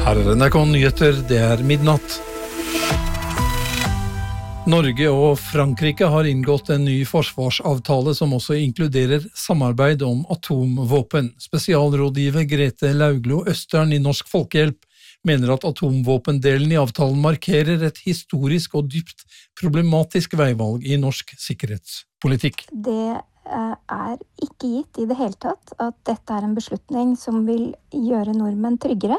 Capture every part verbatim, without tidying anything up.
Her er N R K Nyheter, det er midnatt. Norge og Frankrike har inngått en ny forsvarsavtale som også inkluderer samarbeid om atomvåpen. Spesialrådgiver Grete Lauglo Østern i Norsk Folkehjelp mener at atomvåpendelen i avtalen markerer et historisk og dypt problematisk veivalg i norsk sikkerhetspolitikk. Det er ikke gitt i det hele tatt at dette er en beslutning som vil gjøre nordmenn tryggere.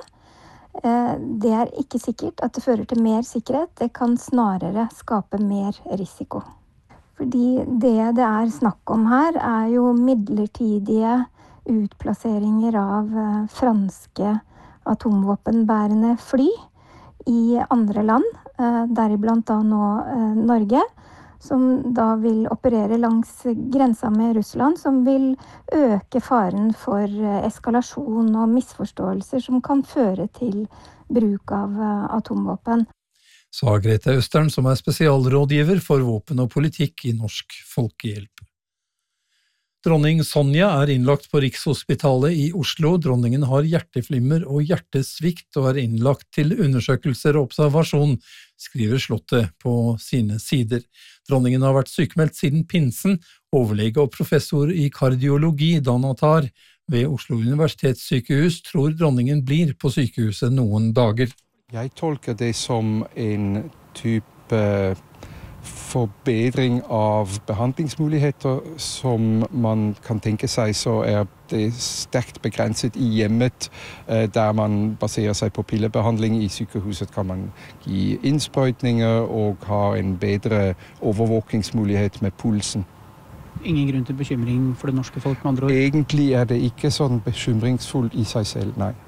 Det er ikke sikkert at det fører til mer sikkerhet, det kan snarere skape mer risiko. Fordi det det er snakk om her er jo midlertidige utplasseringer av franske atomvåpenbærende fly i andre land, deriblant da nå Norge, som da vil operere langs grensa med Russland, som vil øke faren for eskalasjon og misforståelser som kan føre til bruk av atomvåpen. Sa Grete Østern, som er spesialrådgiver for våpen og politikk i Norsk Folkehjelp. Dronning Sonja er innlagt på Rikshospitalet i Oslo. Dronningen har hjerteflimmer og hjertesvikt og er innlagt til undersøkelser og observasjon, skriver Slottet på sine sider. Dronningen har vært sykemeldt siden pinsen. Overlege og professor i kardiologi, Dan Attar, ved Oslo Universitetssykehus, tror dronningen blir på sykehuset noen dager. Jeg tolker det som en type forbedring av behandlingsmuligheter som man kan tenke seg, så er det sterkt begrenset i hjemmet, der man baserer seg på pillebehandling. I sykehuset kan man gi innsprøytninger og ha en bedre overvåkingsmulighet med pulsen. Ingen grunn til bekymring for det norske folk, med andre ord? Egentlig er det ikke sånn bekymringsfull i seg selv, nei.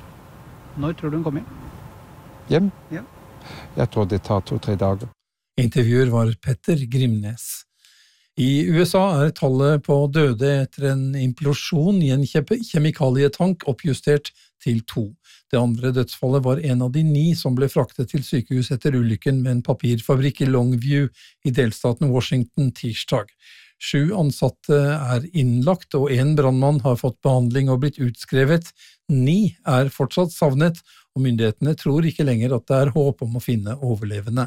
Når tror du hun kommer hjem? Hjem? Ja. Jeg tror det tar to-tre dager. Intervjuer var Petter Grimnes. I U S A er tallet på døde etter en implosjon i en kjemikalietank oppjustert til to. Det andre dødsfallet var en av de ni som ble fraktet til sykehus etter ulykken med en papirfabrikk i Longview i delstaten Washington tirsdag. Sju ansatte er innlagt, og en brannmann har fått behandling og blitt utskrevet. Ni er fortsatt savnet, og myndighetene tror ikke lenger at det er håp om å finne overlevende.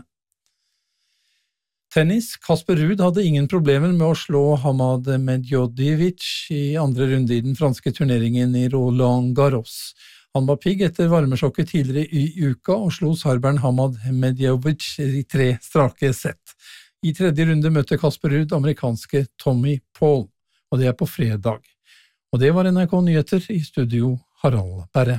Tennis. Casper Ruud hadde ingen problemer med å slå Hamad Medjodjevic i andre runde i den franske turneringen i Roland Garros. Han var pigg etter varmesjokket tidligere i uka og slo serberen Hamad Medjodjevic i tre strake sett. I tredje runde møtte Casper Ruud amerikanske Tommy Paul, og det er på fredag. Og det var N R K Nyheter, i studio Harald Berre.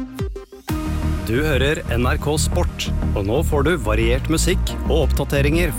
Du hører N R K Sport, og nå får du variert musikk og oppdateringer